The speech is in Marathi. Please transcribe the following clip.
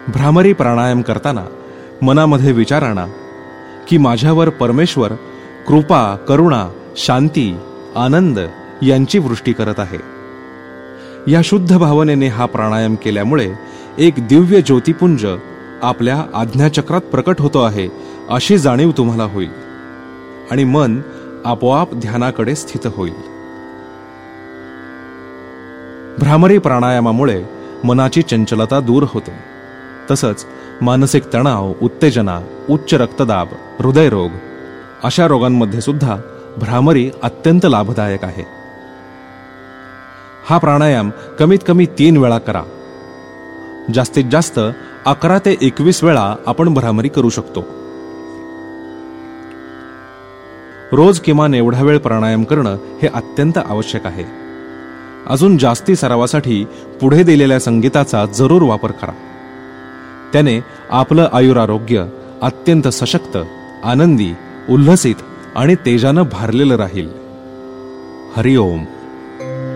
भ्रामरी प्राणायाम करताना मनामध्ये विचार आणा की माझ्यावर परमेश्वर कृपा, करुणा, शांती, आनंद यांची वृष्टी करत आहे. या शुद्ध भावनेने हा प्राणायाम केल्यामुळे एक दिव्य ज्योतिपुंज आपल्या आज्ञाचक्रात प्रकट होतो आहे अशी जाणीव तुम्हाला होईल आणि मन आपोआप ध्यानाकडे स्थित होईल. भ्रामरी प्राणायामामुळे मनाची चंचलता दूर होते. तसंच मानसिक तणाव, उत्तेजना, उच्च रक्तदाब, हृदयरोग अशा रोगांमध्ये सुद्धा भ्रामरी अत्यंत लाभदायक आहे. हा प्राणायाम कमीत कमी 3 वेळा करा. जास्तीत जास्त 11 ते 21 वेळा आपण भ्रामरी करू शकतो. रोज किमान एवढा वेळ प्राणायाम करणं हे अत्यंत आवश्यक आहे. अजून जास्ती सरावासाठी पुढे दिलेल्या संगीताचा जरूर वापर करा. त्याने आपलं आयुरारोग्य अत्यंत सशक्त, आनंदी, उल्हसित आणि तेजानं भारलेलं राहील. हरिओम.